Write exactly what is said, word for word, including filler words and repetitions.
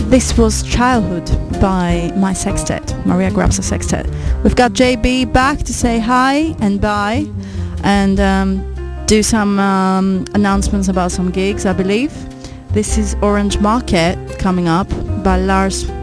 This was Childhood by my sextet, Maria Grapsa Sextet. We've got J B back to say hi and bye and um, do some um, announcements about some gigs, I believe. This is Orange Market coming up by Lars